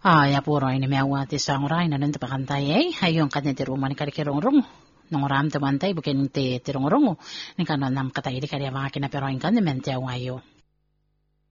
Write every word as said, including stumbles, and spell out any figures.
Ah, ya puro ini mewa ti sanguray na nung tapakantay ay hayong kanyan ti rumah ni karikirong-rong. Nung ram tamantay bukin ti tirong-rong. Ni kanon nam katay di kaya mga kinaperoin kan ni mente awayo.